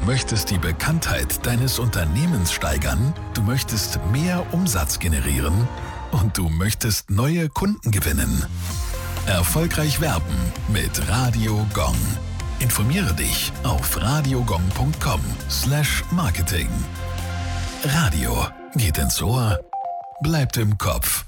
möchtest die Bekanntheit deines Unternehmens steigern, du möchtest mehr Umsatz generieren und du möchtest neue Kunden gewinnen. Erfolgreich werben mit Radio Gong. Informiere dich auf radiogong.com/Marketing. Radio geht ins Ohr, bleibt im Kopf.